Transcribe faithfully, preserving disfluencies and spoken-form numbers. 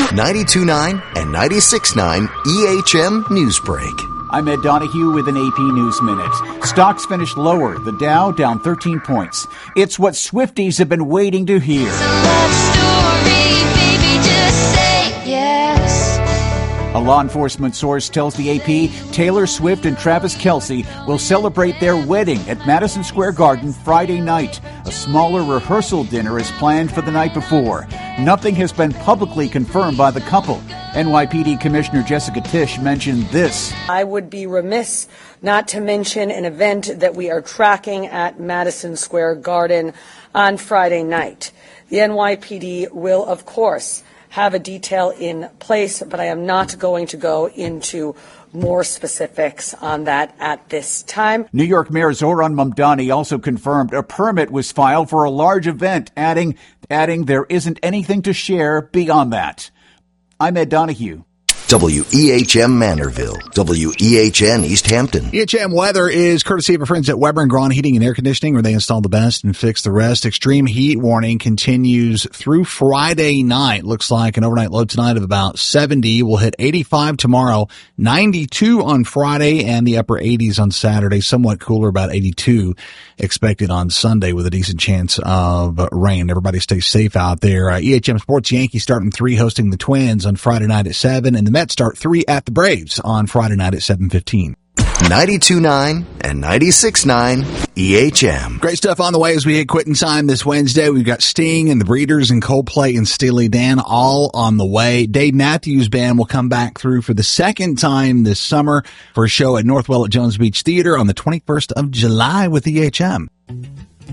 ninety-two point nine and ninety-six point nine E H M Newsbreak. I'm Ed Donahue with an A P News Minute. Stocks finished lower. The Dow down thirteen points. It's what Swifties have been waiting to hear. It's a love story, baby, just say yes. A law enforcement source tells the A P Taylor Swift and Travis Kelce will celebrate their wedding at Madison Square Garden Friday night. A smaller rehearsal dinner is planned for the night before. Nothing has been publicly confirmed by the couple. N Y P D Commissioner Jessica Tisch mentioned this. I would be remiss not to mention an event that we are tracking at Madison Square Garden on Friday night. The N Y P D will, of course, have a detail in place, but I am not going to go into more specifics on that at this time. New York Mayor Zohran Mamdani also confirmed a permit was filed for a large event, adding, adding there isn't anything to share beyond that. I'm Ed Donahue. W E H M Manorville, W E H N East Hampton. E H M weather is courtesy of our friends at Weber and Braun Heating and Air Conditioning, where they install the best and fix the rest. Extreme heat warning continues through Friday night. Looks like an overnight low tonight of about seventy. We'll hit eighty-five tomorrow, ninety-two on Friday, and the upper eighties on Saturday. Somewhat cooler, about eighty-two expected on Sunday with a decent chance of rain. Everybody stay safe out there. Uh, E H M Sports Yankees starting three, hosting the Twins on Friday night at seven, and the Mets start three at the Braves on Friday night at seven fifteen. ninety-two point nine and ninety-six point nine E H M. Great stuff on the way as we hit quitting time this Wednesday. We've got Sting and the Breeders and Coldplay and Steely Dan all on the way. Dave Matthews Band will come back through for the second time this summer for a show at Northwell at Jones Beach Theater on the twenty-first of July with E H M.